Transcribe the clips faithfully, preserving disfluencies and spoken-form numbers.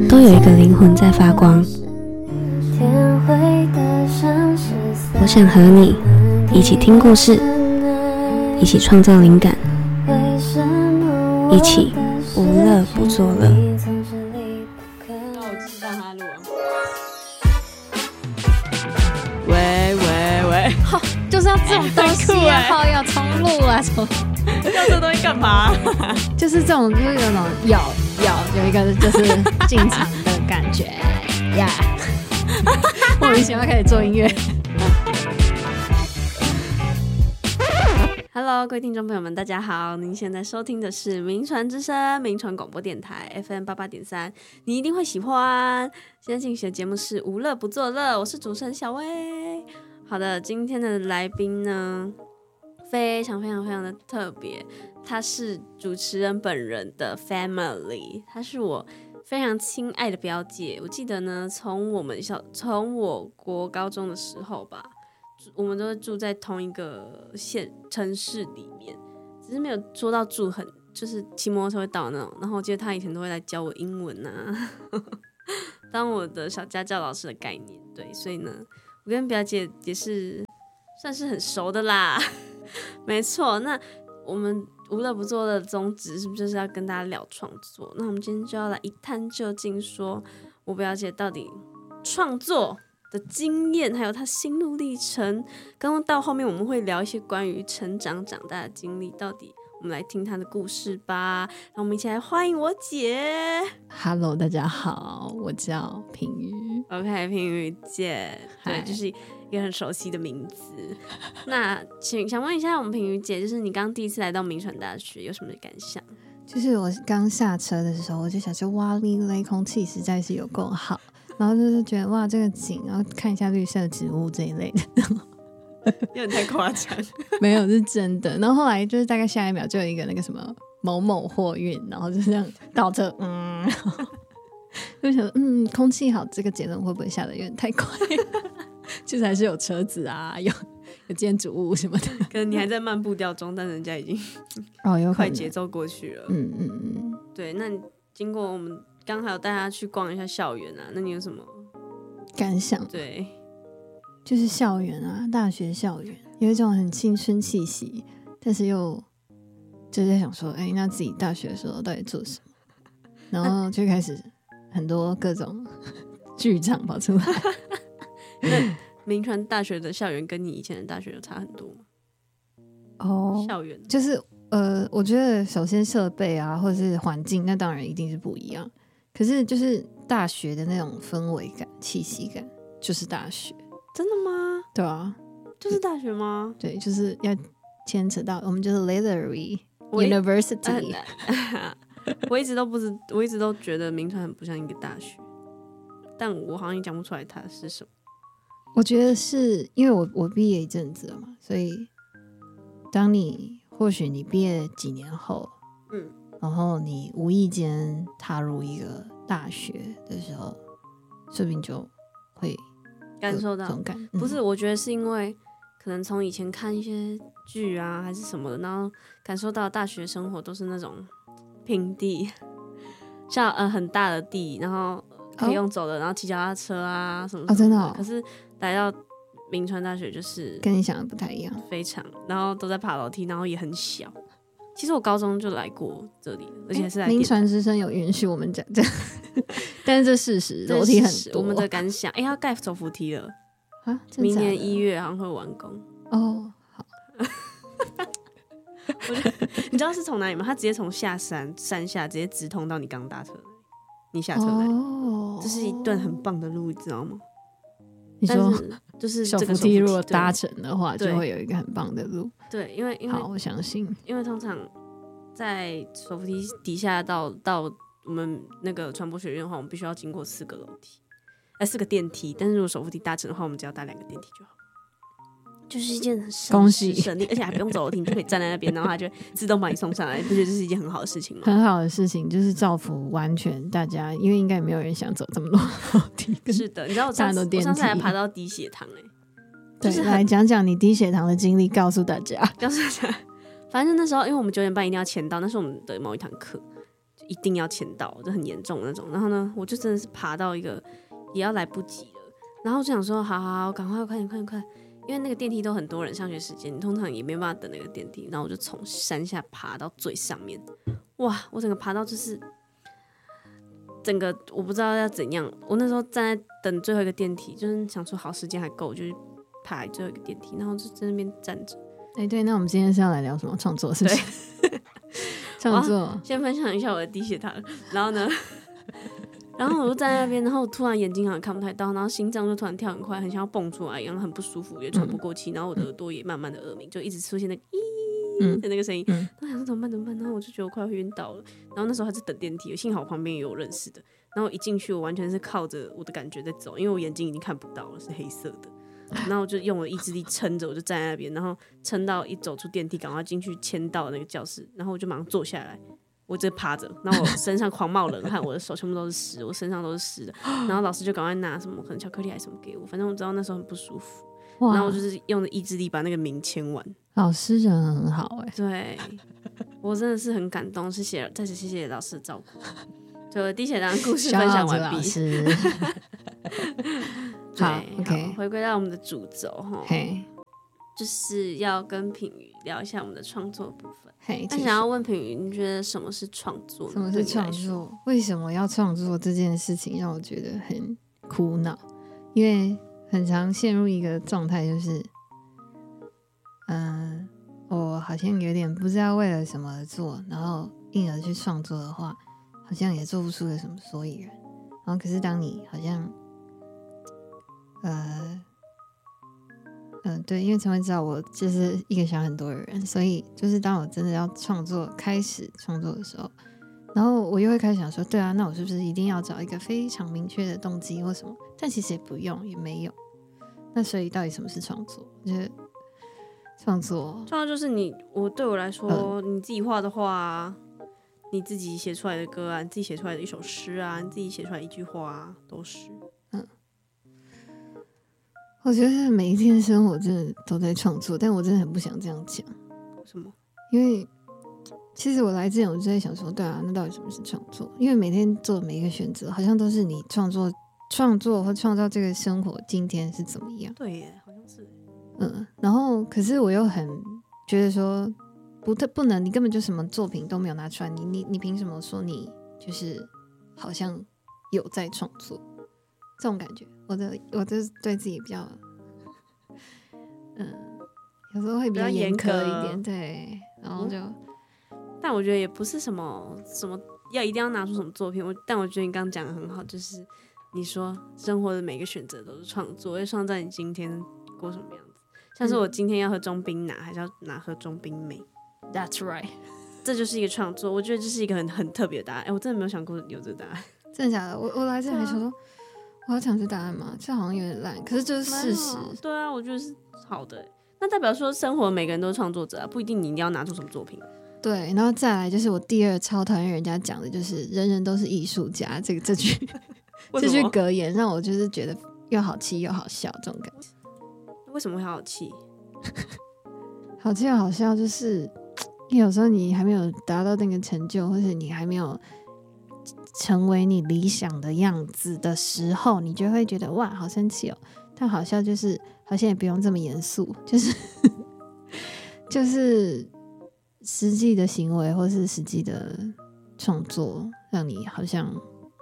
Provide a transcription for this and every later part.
都有一个灵魂在发光。我想和你一起听故事，一起创造灵感，一起无乐不作乐。 喂喂喂， 哦，就是要这种东西啊，好、欸、要重录啊，重要这东西干嘛？ 就是这种，就是有种咬咬有一个就是进场的感觉呀。莫名其妙开始做音乐。 Hello， 各位听众朋友们，大家好！您现在收听的是名传之声名传广播电台 F M 八八点三，你一定会喜欢。现在进行的节目是无乐不作乐，我是主持人小薇。好的，今天的来宾呢，非常非常非常的特别，他是主持人本人的 family， 他是我非常亲爱的表姐。我记得呢，从我们小从我国高中的时候吧。我们都住在同一个县城市里面，只是没有说到住很，就是骑摩托车会到那种。然后我记得他以前都会来教我英文啊，当我的小家教老师的概念。对，所以呢，我跟表姐也是算是很熟的啦。没错，那我们无乐不作的宗旨是不是就是要跟大家聊创作？那我们今天就要来一探究竟，说我表姐到底创作的经验，还有他心路历程。刚刚到后面我们会聊一些关于成长长大的经历，到底我们来听他的故事吧。让我们一起来欢迎我姐。 Hello， 大家好，我叫品瑜。 OK， 品瑜姐，对，就是一个很熟悉的名字。那请想问一下我们品瑜姐，就是你刚第一次来到名传大学有什么感想？ 就是我刚下车的时候，我就想说哇哩嘞，空气实在是有够好，然后就是觉得哇这个景，然后看一下绿色植物这一类的。 有点太夸张。 没有，是真的。然后后来就是大概下一秒就有一个那个什么某某货运，然后就这样倒车，嗯，就想嗯空气好，这个结论会不会下得有点太快？就是还是有车子啊，有有建筑物什么的。 可能你还在慢步调中，但人家已经哦有快节奏过去了。 嗯嗯嗯， 对。那你经过我们刚还有带他去逛一下校园啊，那你有什么感想？ 对， 就是校园啊，大学校园有一种很青春气息，但是又就在想说，哎、欸，那自己大学的时候到底做什么？然后就开始很多各种剧场跑出来。 那名传大学的校园跟你以前的大学有差很多吗？ 哦， 校园就是呃，我觉得首先设备啊，或者是环境，那当然一定是不一样。可是就是大学的那种氛围感、气息感，就是大学。 真的吗？ 对啊， 就是大学吗？ 对，就是要牵扯到我们就是 literary university。 呃、我一直都不知，我一直都觉得名传很不像一个大学，但我好像也讲不出来它是什么。 我觉得是因为我我毕业一阵子了嘛，所以当你或许你毕业几年后，嗯，然后你无意间踏入一个大学的时候，说不定就会感受到这种感、 嗯、不是，我觉得是因为可能从以前看一些剧啊还是什么的，然后感受到大学生活都是那种平地，像呃很大的地，然后可以用走的，然后骑脚踏车啊什么什么的、 哦、真的、哦。 可是来到名传大学就是跟你想的不太一样， 非常，然后都在爬楼梯，然后也很小。其实我高中就来过这里，而且是来名传之声有允许我们讲这样，但是这事实楼梯很多。 我们的感想，哎、欸，要盖走扶梯了啊！ 明年一月好像会完工哦。好， 我觉得你知道是从哪里吗？他直接从下山山下直接直通到你刚搭车，你下车来，哦，这是一段很棒的路，你知道吗？ 你说就是手扶梯如果搭乘的话，就会有一个很棒的路。 对，因为因为好，我相信， 因为通常在手扶梯底下到到我们那个传播学院的话，我们必须要经过四个楼梯，呃，四个电梯。但是如果手扶梯搭乘的话，我们只要搭两个电梯就好。就是一件很恭喜省力，而且还不用走楼梯，你就可以站在那边，然后它就自动把你送上来。你不觉得这是一件很好的事情吗？ 很好的事情，就是造福完全大家，因为应该也没有人想走这么多楼梯。 是的，你知道我上次我上次还爬到低血糖哎、欸， 对，就是来讲讲你低血糖的经历，告诉大家。 告诉大家，反正那时候因为我们九点半一定要签到，那是我们的某一堂课， 一定要签到，就很严重那种。然后呢，我就真的是爬到一个也要来不及了，然后就想说，好好好，赶快快点快点快点，因为那个电梯都很多人，上学时间你通常也没办法等那个电梯。然后我就从山下爬到最上面，哇，我整个爬到就是整个我不知道要怎样。我那时候站在等最后一个电梯，就是想说好时间还够，就是爬最后一个电梯，然后就在那边站着。 哎、欸，对，那我们今天是要来聊什么创作？是不是？创作， 先分享一下我的低血糖，然后呢，然后我就站在那边，然后我突然眼睛好像看不太到，然后心脏就突然跳很快，很像要蹦出来一样，很不舒服，也喘不过气，嗯、然后我的耳朵也慢慢的耳鸣，就一直出现那个咦的那个声音。嗯、然后想说怎么办怎么办，然后我就觉得我快要晕倒了。然后那时候还是等电梯，幸好我旁边也有认识的。然后一进去，我完全是靠着我的感觉在走，因为我眼睛已经看不到了，是黑色的。然后我就用我的意志力撑着，我就站在那边，然后撑到一走出电梯，赶快进去签到那个教室，然后我就马上坐下来，我直接趴着，然后我身上狂冒冷汗，我的手全部都是湿，我身上都是湿的。然后老师就赶快拿什么可能巧克力还是什么给我，反正我知道那时候很不舒服。然后我就是用的意志力把那个名签完。老师人很好哎、欸， 对我真的是很感动，谢谢，再次谢谢老师的照顾。就我的低血糖故事分享完毕。 好 ，OK， 好，回归到我们的主轴哈， hey. 就是要跟品瑜聊一下我们的创作部分。 嘿、hey, 那想要问品瑜，你觉得什么是创作？ 什么是创作？为什么要创作这件事情让我觉得很苦恼？因为很常陷入一个状态，就是，嗯、呃，我好像有点不知道为了什么而做，然后硬而去创作的话，好像也做不出个什么所以然。然后可是当你好像呃，嗯、呃，对，因为陈慧知道我就是一个想很多的人，所以就是当我真的要创作、开始创作的时候，然后我又会开始想说，对啊，那我是不是一定要找一个非常明确的动机或什么？但其实也不用，也没有。那所以到底什么是创作？我觉得创作， 创作就是你，我对我来说，嗯、你自己画的画啊，你自己写出来的歌啊，你自己写出来的一首诗啊，你自己写出来一句话啊，都是。 我觉得每一天生活真的都在创作，但我真的很不想这样讲。 为什么？ 因为其实我来之前我就在想说，对啊，那到底什么是创作？因为每天做的每一个选择，好像都是你创作、创作或创造这个生活今天是怎么样。 对耶，好像是。 嗯，然后可是我又很觉得说，不特不能，你根本就什么作品都没有拿出来，你你你凭什么说你就是好像有在创作？这种感觉，我的我的对自己比较，嗯，有时候会比较严苛一点，对，然后就、嗯， 但我觉得也不是什么什么要一定要拿出什么作品，我但我觉得你刚刚讲的很好，就是你说生活的每个选择都是创作，会创造你今天过什么样子。像是我今天要喝中冰拿，还是要拿喝中冰美 ？That's right， 这就是一个创作。我觉得这是一个很很特别的答案。哎，我真的没有想过有这个答案。 真的假的？我我来这里还想说。我要讲这答案吗？这好像有点烂，可是这是事实。 对啊，我觉得是好的。那代表说，生活每个人都是创作者啊，不一定你一定要拿出什么作品。 对，然后再来就是我第二超讨厌人家讲的，就是人人都是艺术家。这个这句这句格言让我就是觉得又好气又好笑，这种感觉。 为什么会好气？ 好气又好笑，就是因为有时候你还没有达到那个成就，或者你还没有成为你理想的样子的时候，你就会觉得哇好生气哦。但好笑就是好像也不用这么严肃，就是就是实际的行为或是实际的创作让你好像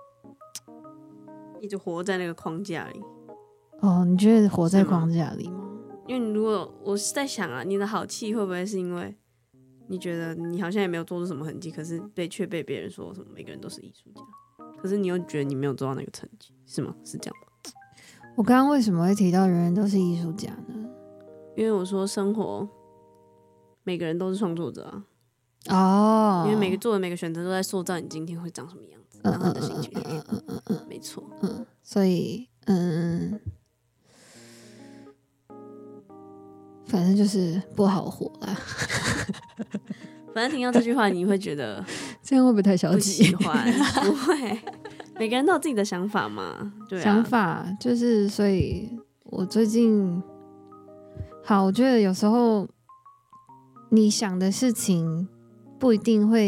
一直活在那个框架里。 哦，你觉得活在框架里吗？ 因为你如果我是在想啊，你的好气会不会是因为你觉得你好像也没有做出什么痕迹，可是被却被别人说什么每个人都是艺术家，可是你又觉得你没有做到那个成绩，是吗？是这样吗？ 我刚刚为什么会提到人人都是艺术家呢？ 因为我说生活每个人都是创作者啊。 哦， 因为每个做的每个选择都在塑造你今天会长什么样子，然后你的心情。 嗯嗯嗯嗯， 没错。 嗯，所以嗯，反正就是不好活啦。 反正听到这句话，你会觉得这样会不会太消极？ 不喜欢，不会。每个人都有自己的想法嘛，对啊。 想法就是，所以我最近好，我觉得有时候你想的事情不一定会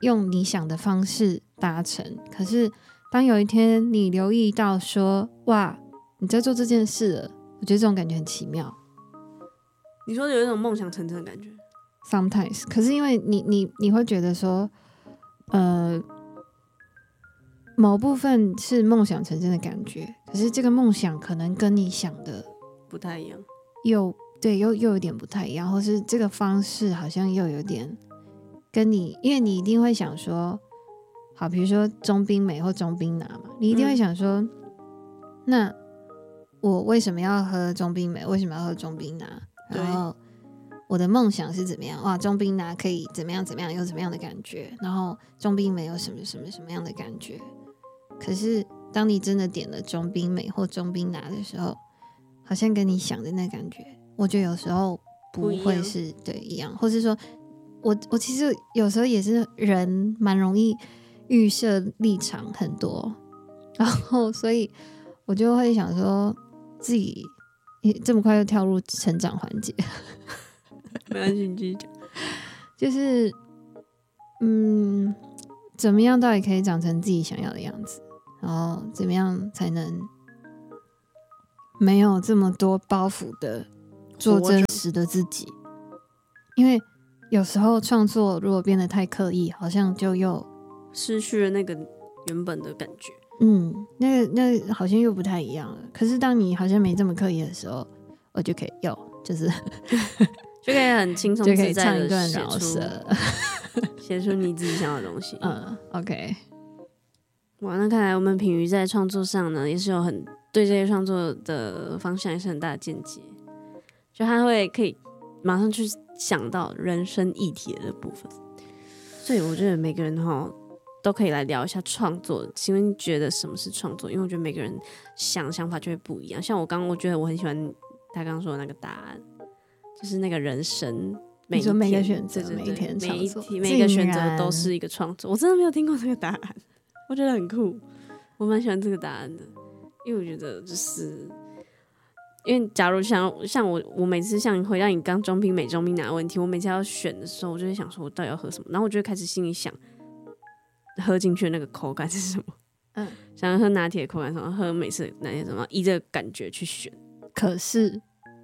用你想的方式达成，可是当有一天你留意到说哇你在做这件事了，我觉得这种感觉很奇妙。 你说有一种梦想成真的感觉 sometimes， 可是因为你你你会觉得说呃某部分是梦想成真的感觉，可是这个梦想可能跟你想的不太一样， 又对又又有点不太一样，或是这个方式好像又有点跟你，因为你一定会想说好比如说中冰美或中冰拿嘛，你一定会想说、嗯、那我为什么要喝中冰美，为什么要喝中冰拿，然后我的梦想是怎么样，哇中冰拿可以怎么样怎么样有怎么样的感觉，然后中冰美有什么什么什么样的感觉，可是当你真的点了中冰美或中冰拿的时候，好像跟你想的那感觉我觉得有时候不会是对一样，或是说我我其实有时候也是人蛮容易预设立场很多，然后所以我就会想说自己这么快就跳入成长环节没关系你继续讲， 就是嗯怎么样到底可以长成自己想要的样子，然后怎么样才能没有这么多包袱的做真实的自己，因为有时候创作如果变得太刻意，好像就又失去了那个原本的感觉， 嗯，那个那个好像又不太一样了。可是当你好像没这么刻意的时候，我就可以有就是就可以很轻松自在的就可以唱一段饶舌写出你自己想要的东西。 嗯 OK， 哇，那看来我们品瑜在创作上呢也是有很对这些创作的方向也是很大的见解，就他会可以马上去想到人生议题的这部分，所以我觉得每个人齁都可以来聊一下创作，请问你觉得什么是创作？因为我觉得每个人想想法就会不一样，像我刚刚我觉得我很喜欢他刚刚说的那个答案，就是那个人生每一天， 你说每个选择对对对每一天每一创作， 题每一个选择都是一个创作，我真的没有听过这个答案，我觉得很酷，我蛮喜欢这个答案的，因为我觉得就是因为假如像像我我每次像回到你刚中冰美中冰拿的问题，我每次要选的时候我就会想说我到底要喝什么，然后我就会开始心里想喝进去的那个口感是什么，嗯，想要喝拿铁的口感什么，喝美式的拿铁什么，依这个感觉去选。 可是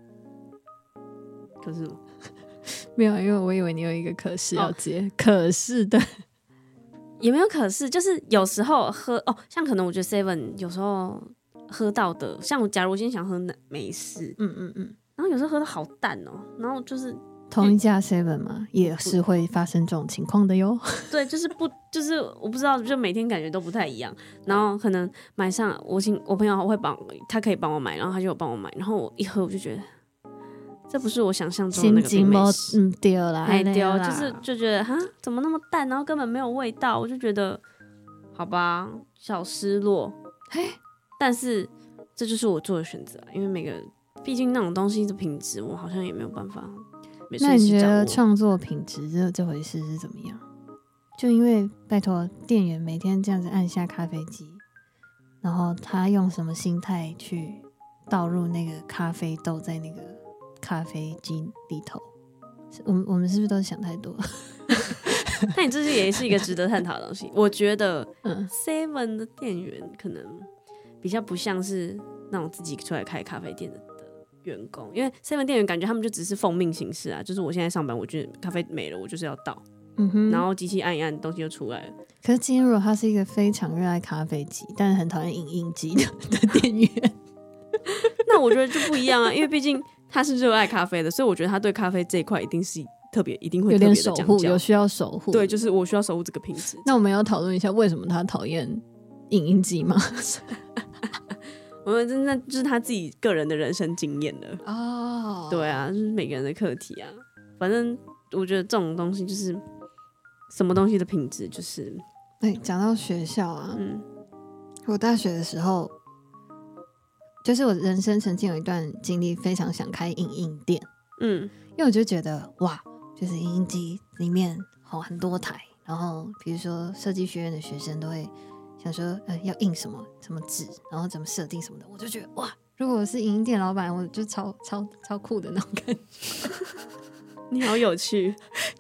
可是什么？ 没有，因为我以为你有一个可是要接、哦、可是的也没有可是，就是有时候喝哦，像可能我觉得 seven 有时候喝到的，像我假如我今天想喝美式，嗯嗯嗯，然后有时候喝的好淡哦，然后就是同一家 seven 嘛，也是会发生这种情况的哟。 对，就是不，就是我不知道，就每天感觉都不太一样。然后可能买上，我请我朋友会帮，他可以帮我买，然后他就有帮我买，然后我一喝我就觉得，这不是我想象中的那个冰美式， 嗯，对啦， 哎对，就是就觉得哈，怎么那么淡，然后根本没有味道，我就觉得好吧，小失落。嘿，但是这就是我做的选择，因为每个毕竟那种东西的品质，我好像也没有办法。 那你觉得创作品质这这回事是怎么样？就因为拜托店员每天这样子按下咖啡机，然后他用什么心态去倒入那个咖啡豆在那个咖啡机里头？我们我们是不是都想太多？ 那你这是也是一个值得探讨的东西。我觉得 Seven 的店员可能比较不像是那种自己出来开咖啡店的员工，因为 seven 店员感觉他们就只是奉命行事啊，就是我现在上班，我觉得咖啡没了，我就是要倒，嗯哼，然后机器按一按，东西就出来了。 可是今天如果他是一个非常热爱咖啡机，但是很讨厌影印机 的, 的店员， 那我觉得就不一样啊，因为毕竟他是热爱咖啡的，所以我觉得他对咖啡这一块一定是特别，一定会特别的讲究， 有点守护，有需要守护。 对，就是我需要守护这个品质。 那我们要讨论一下为什么他讨厌影印机吗？ 我们真的就是他自己个人的人生经验了哦， oh. 对啊，就是每个人的课题啊。反正我觉得这种东西就是什么东西的品质，就是哎，讲到学校啊，嗯，我大学的时候，就是我人生曾经有一段经历，非常想开影印店，嗯，因为我就觉得哇，就是影印机里面好很多台，然后比如说设计学院的学生都会。想说呃要印什么什么纸，然后怎么设定什么的，我就觉得哇，如果我是影印店老板，我就超超超酷的那种感觉。 你好有趣，就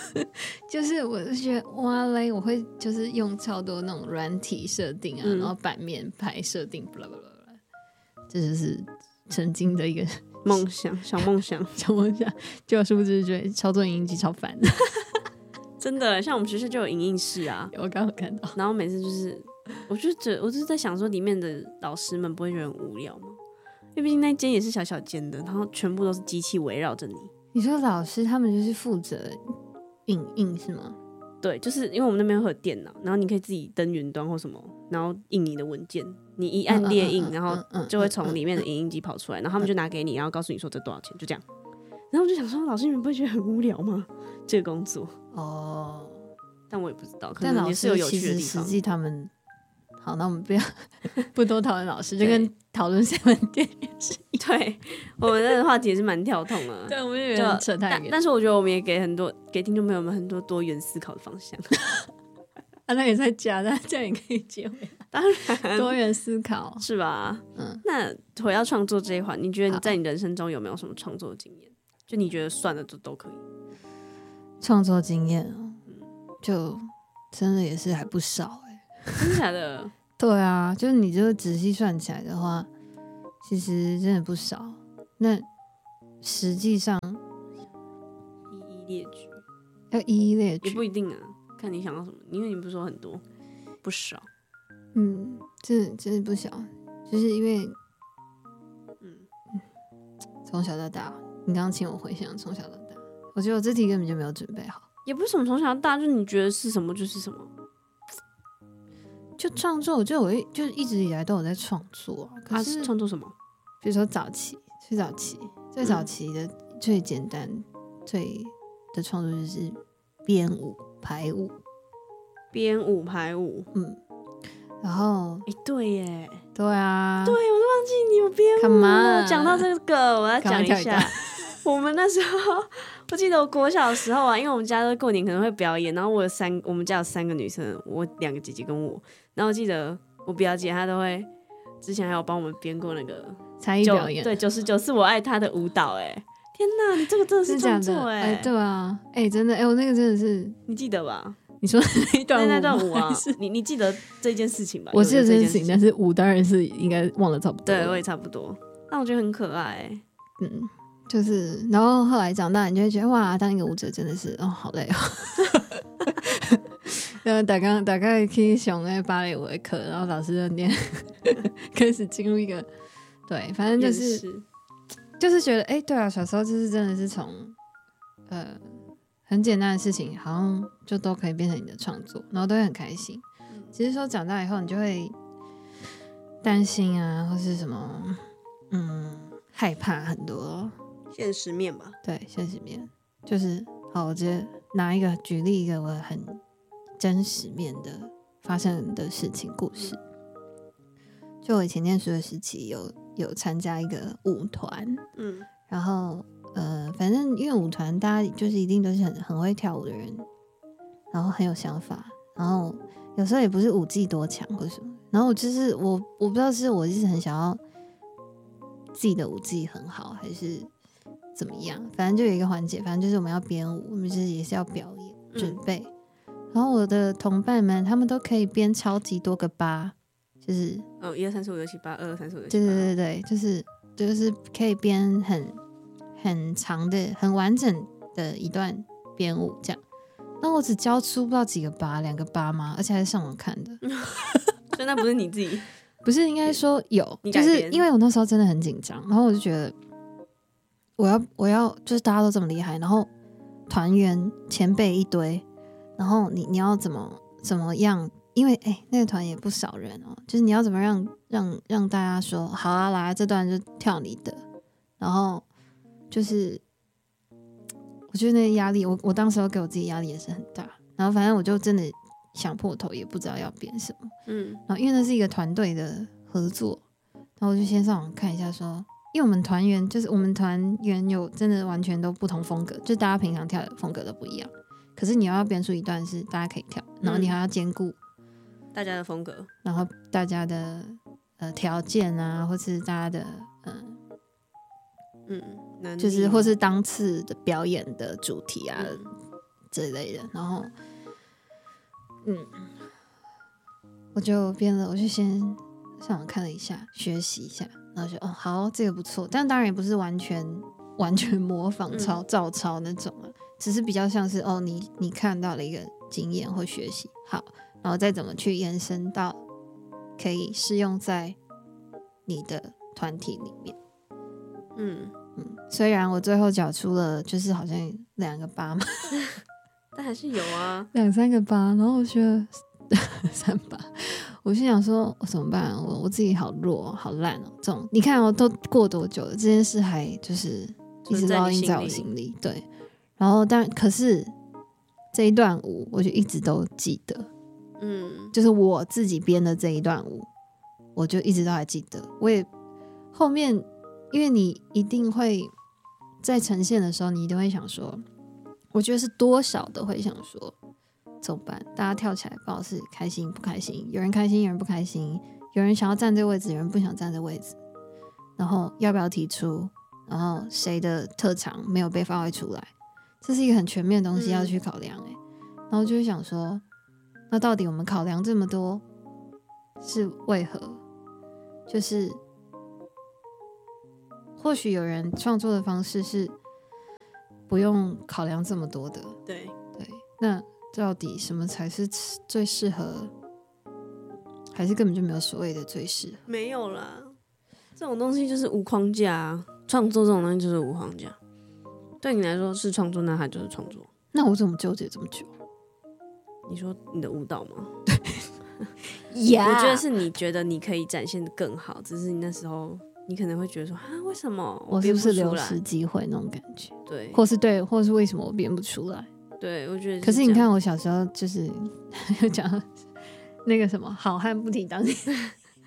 就是我就觉得哇嘞，我会就是用超多那种软体设定啊， 嗯、 然后版面牌设定，blah blah blah，这就是曾经的一个梦想，小梦想， 小梦想。就殊不知觉得操作影印机超烦的， 真的，像我们学校就有影印室啊， 我刚刚看到， 然后每次就是，我就觉得我就是在想说，里面的老师们不会觉得很无聊吗？因为毕竟那间也是小小间的，然后全部都是机器围绕着你。 你说老师他们就是负责影印是吗？ 对，就是因为我们那边会有电脑，然后你可以自己登云端或什么，然后印你的文件，你一按列印，然后就会从里面的影印机跑出来，然后他们就拿给你，然后告诉你说这多少钱，就这样。然后我就想说，老师你们不会觉得很无聊吗？这个工作哦，但我也不知道，可能也是有有趣的地方。 实际他们。好，那我们不要不多讨论老师，就跟讨论新闻店也是一样。 对，我们的话题也是蛮跳痛的。 对，我们也有扯太远。 但, 但是我觉得我们也给很多给听众朋友们很多多元思考的方向。 啊，那也在加，但这样也可以接回来。 当然， 多元思考是吧？嗯，那回到创作这一环，你觉得你在你人生中有没有什么创作的经验？就你觉得算了，就都可以。 创作经验哦，就真的也是还不少哎、 欸，真的假的？ 对啊，就是你就仔细算起来的话，其实真的不少。那实际上一一列举， 要一一列举也不一定啊，看你想要什么。因为你不是说很多，不少。 嗯，真的真的不少，就是因为，嗯，从小到大，你刚刚请我回想从小到大，我觉得我这题根本就没有准备好。 也不是什么从小到大，就是你觉得是什么就是什么。 就创作，我觉得我就一直以来都有在创作啊。可是创作什么？ 比如说早期，最早期，最早期的、嗯、最简单、最的创作就是编舞、排舞、 编舞、排舞。 嗯，然后， 哎、欸，对耶， 对啊， 对，我都忘记你有编舞了。讲到这个，我要讲一下。我们那时候，我记得我国小的时候啊，因为我们家都过年可能会表演，然后我有三，我们家有三个女生，我两个姐姐跟我，然后我记得我表姐她都会，之前还有帮我们编过那个才艺表演， 对，九十九是我爱她的舞蹈、欸，哎，天哪，你这个真的是创作哎、欸， 对啊，哎、欸，真的，哎、欸，我那个真的是， 你记得吧？ 你说那一段舞那段舞啊，你你记得这件事情吧？ 我记得这件事情，但是舞当然是应该忘了差不多， 对，我也差不多，但我觉得很可爱、欸， 嗯。就是，然后后来长大，你就会觉得哇，当一个舞者真的是哦，好累哦。然后大概大概去上那芭蕾舞的课，然后老师在念，开始进入一个对，反正就是就是觉得哎、欸，对啊，小时候就是真的是从呃很简单的事情，好像就都可以变成你的创作，然后都会很开心。其实说长大以后，你就会担心啊，或是什么，嗯，害怕很多。 现实面吧， 对，现实面就是好。我直接拿一个举例一个我很真实面的发生的事情故事。就我以前念书的时期有，有有参加一个舞团，嗯，然后呃，反正因为舞团大家就是一定都是很很会跳舞的人，然后很有想法，然后有时候也不是舞技多强或者什么，然后我就是我我不知道是我就是很想要自己的舞技很好还是怎么样，反正就有一个环节，反正就是我们要编舞，我们就是也是要表演准备、嗯。然后我的同伴们，他们都可以编超级多个八，就是哦，一二三四五六七八，二二三四五六七八， 对对对对，就是就是可以编很很长的、很完整的一段编舞这样。那我只教出不知道几个八，两个八吗？而且还是上网看的， 所以那不是你自己， 不是应该说有，就是因为我那时候真的很紧张，然后我就觉得。我要我要就是大家都这么厉害，然后团员前辈一堆，然后你你要怎么怎么样？因为哎、欸，那个团也不少人哦，就是你要怎么让让让大家说好啊，来这段就跳你的，然后就是我觉得那个压力，我我当时候给我自己压力也是很大，然后反正我就真的想破头，也不知道要编什么，嗯，然后因为那是一个团队的合作，然后我就先上网看一下说。因为我们团员就是我们团员有真的完全都不同风格，就大家平常跳的风格都不一样。可是你要编出一段是大家可以跳，然后你还要兼顾大家的风格， 然后大家的呃条件啊，或是大家的呃嗯嗯，就是或是当次的表演的主题啊，嗯、 这一类的，然后嗯，我就编了，我就先上网看了一下，学习一下，然后就哦好，这个不错，但当然也不是完全完全模仿抄、嗯、照抄那种了，只是比较像是哦你你看到了一个经验或学习好，然后再怎么去延伸到可以适用在你的团体里面。嗯嗯，虽然我最后缴出了就是好像两个八嘛， 但还是有啊， 两三个八，然后我觉得三八，我心想说我怎么办？我我自己好弱好烂哦，这种你看哦，都过多久了，这件事还就是一直烙印在我心里。对，然后但可是这一段舞我就一直都记得，嗯，就是我自己编的这一段舞，我就一直都还记得。我也后面，因为你一定会在呈现的时候，你一定会想说，我觉得是多少的会想说。怎么办？大家跳起来不知道是开心不开心，有人开心有人不开心，有人想要站这个位置有人不想站这个位置，然后要不要提出，然后谁的特长没有被发挥出来，这是一个很全面的东西要去考量、欸嗯、然后就会想说那到底我们考量这么多是为何？就是或许有人创作的方式是不用考量这么多的， 对对，那到底什么才是最适合，还是根本就没有所谓的最适合？ 没有啦，这种东西就是无框架啊，创作这种东西就是无框架。对你来说是创作，那它就是创作。 那我怎么纠结这么久？ 你说你的舞蹈吗？ 对，yeah. 我觉得是你觉得你可以展现的更好，只是你那时候你可能会觉得说啊，为什么我编不出来？ 我是不是流失机会那种感觉？ 对， 或是对，或是为什么我编不出来？ 对，我觉得是。 可是你看，我小时候就是有讲那个什么“好汉不提当年”，是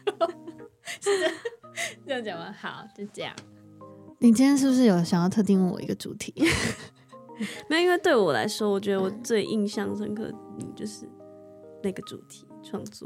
这样讲吗？好，就这样。你今天是不是有想要特定问我一个主题？ 没有，因为对我来说，我觉得我最印象深刻的就是那个主题创作。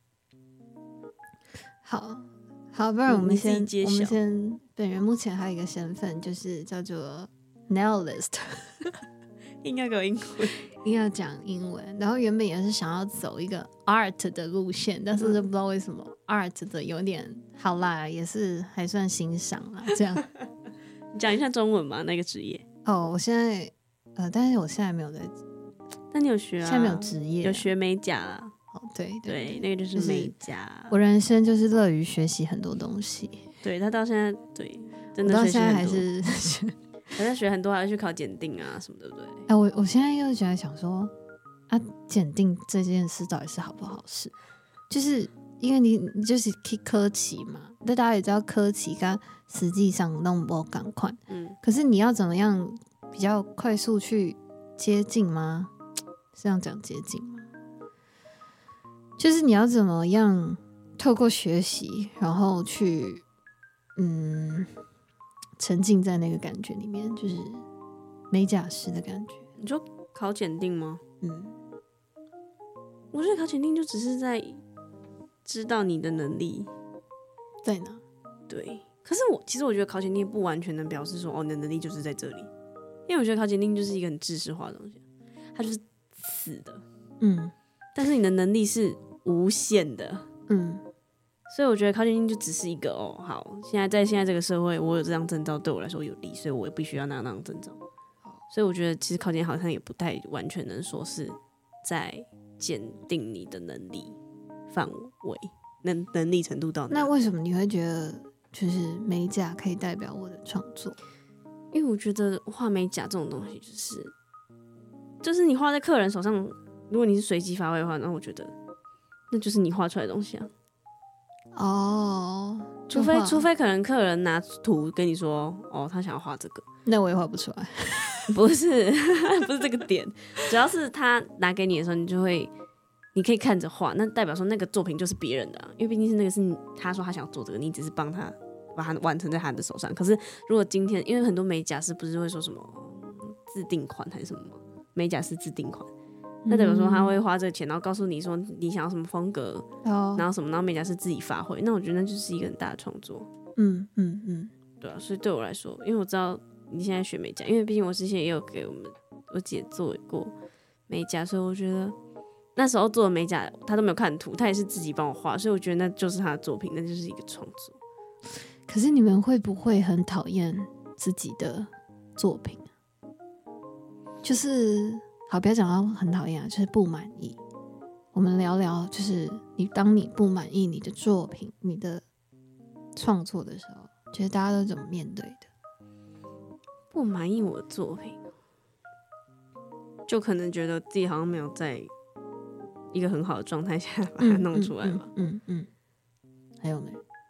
好好，不然我们先，我们先，本人目前还有一个身份，就是叫做 Nailist。 应该给我英文， 硬要讲英文，然后原本也是想要走一个 art 的路线，但是就不知道为什么 art 的有点好啦，也是还算欣赏啦。这样， 你讲一下中文吧，那个职业。 哦，我现在呃，但是我现在没有在， 但你有学啊？ 现在没有职业， 有学美甲啦。 哦，对对, 对，那个就是美甲。 就是、我人生就是乐于学习很多东西。 对他到现在，对，真的到现在还是。 还在学很多，还要去考检定啊什么，对不对？ 哎、啊，我我现在又觉得想说，啊，检定这件事到底是好不好事？就是因为你你就是去科期嘛，但大家也知道科期跟实际上弄不赶快，嗯，可是你要怎么样比较快速去接近吗？是这样讲接近吗？就是你要怎么样透过学习，然后去，嗯。沉浸在那个感觉里面，就是美甲师的感觉。 你说考检定吗？ 嗯， 我觉得考检定就只是在知道你的能力在哪。 对，可是我其实我觉得考检定不完全能表示说哦，你的能力就是在这里，因为我觉得考检定就是一个很知识化的东西，它就是死的。嗯，但是你的能力是无限的。嗯。所以我觉得考检定就只是一个哦，好，现在在现在这个社会，我有这张证照对我来说有利，所以我也必须要拿那张证照。所以我觉得其实考检好像也不太完全能说是在检定你的能力范围、能能力程度到哪。 那为什么你会觉得就是美甲可以代表我的创作？ 因为我觉得画美甲这种东西，就是就是你画在客人手上，如果你是随机发挥的话，那我觉得那就是你画出来的东西啊。 哦， 除非除非可能客人拿图跟你说，哦，他想要画这个， 那我也画不出来。 不是不是这个点，主要是他拿给你的时候，你就会，你可以看着画，那代表说那个作品就是别人的、啊，因为毕竟是那个是他说他想要做这个，你只是帮他把它完成在他的手上。可是如果今天，因为很多美甲师不是会说什么自定款还是什么吗？美甲师自定款。那代表说他会花这个钱，然后告诉你说你想要什么风格，哦、然后什么，然后美甲师自己发挥。那我觉得那就是一个很大的创作。嗯嗯嗯，对啊，所以对我来说，因为我知道你现在学美甲，因为毕竟我之前也有给我们我姐做过美甲，所以我觉得那时候做的美甲他都没有看图，他也是自己帮我画，所以我觉得那就是他的作品，那就是一个创作。 可是你们会不会很讨厌自己的作品？就是好，不要讲到很讨厌啊，就是不满意。我们聊聊，就是你当你不满意你的作品、你的创作的时候，觉得大家都怎么面对的？ 不满意我的作品，就可能觉得自己好像没有在一个很好的状态下把它弄出来吧。 嗯嗯，嗯，嗯，还有呢？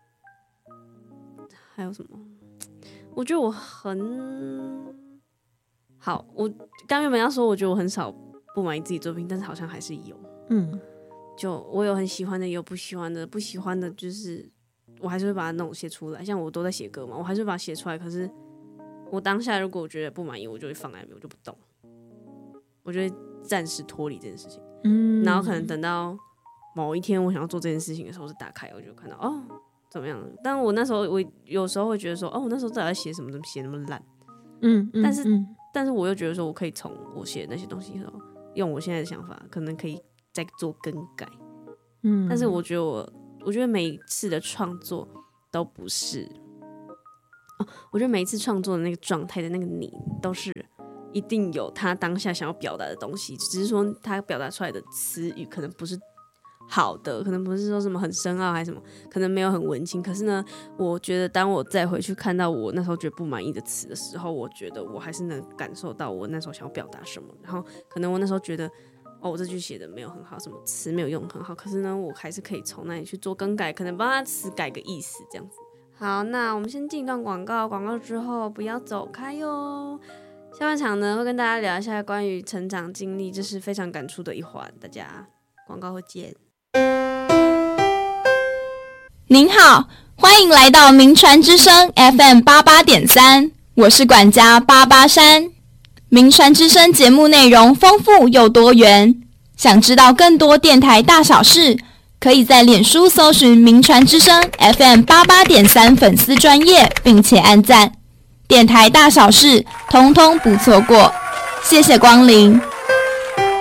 还有什么？我觉得我很好。我刚原本要说，我觉得我很少不满意自己作品，但是好像还是有。嗯，就我有很喜欢的，也有不喜欢的。不喜欢的就是我还是会把它弄写出来。像我都在写歌嘛，我还是会把它写出来。可是我当下如果我觉得不满意，我就会放在那边，我就不动，我就会暂时脱离这件事情。嗯，然后可能等到某一天我想要做这件事情的时候，我就打开，我就看到哦。怎么样？但我那时候我有时候会觉得说，哦，我那时候到底在写什么？怎么写那么烂？嗯，嗯但是、嗯、但是我又觉得说，我可以从我写的那些东西，用我现在的想法，可能可以再做更改。嗯，但是我觉得我，我觉得每一次的创作都不是，哦，我觉得每一次创作的那个状态的那个你，都是一定有他当下想要表达的东西，只是说他表达出来的词语可能不是。好的，可能不是说什么很深奥还是什么，可能没有很文青。可是呢，我觉得当我再回去看到我那时候觉得不满意的词的时候，我觉得我还是能感受到我那时候想要表达什么。然后可能我那时候觉得，哦，我这句写的没有很好，什么词没有用很好。可是呢，我还是可以从那里去做更改，可能帮他词改个意思这样子。好，那我们先进一段广告，广告之后不要走开哟。下半场呢，会跟大家聊一下关于成长经历，这是非常感触的一环。大家广告后见。 您好，欢迎来到名传之声 F M 八八点三，我是管家八八山。名传之声节目内容丰富又多元，想知道更多电台大小事，可以在脸书搜寻名传之声 F M 八八点三粉丝专页，并且按赞。电台大小事，通通不错过。谢谢光临。